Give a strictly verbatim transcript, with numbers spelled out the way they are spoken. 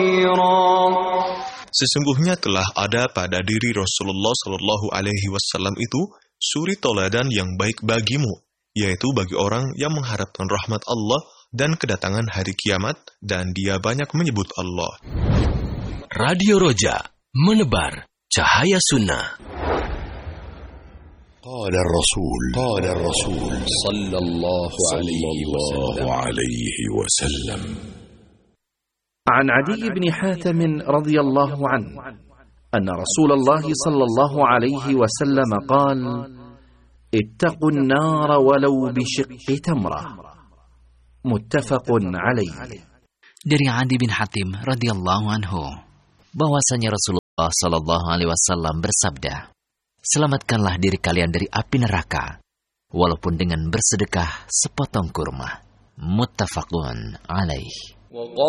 Sesungguhnya telah ada pada diri Rasulullah Shallallahu Alaihi Wasallam itu suri toladan yang baik bagimu, yaitu bagi orang yang mengharapkan rahmat Allah dan kedatangan hari kiamat, dan dia banyak menyebut Allah. Radio Roja, menebar cahaya sunnah. قال الرسول قال الرسول صلى الله عليه وسلم عن عدي بن حاتم رضي الله عنه أن رسول الله صلى الله عليه وسلم قال: اتقوا النار ولو بشق تمرة. متفق عليه. Dari Adi bin Hatim radhiyallahu anhu bahwasanya Rasulullah sallallahu alaihi wasallam bersabda, selamatkanlah diri kalian dari api neraka walaupun dengan bersedekah sepotong kurma. Muttafaqun alaih.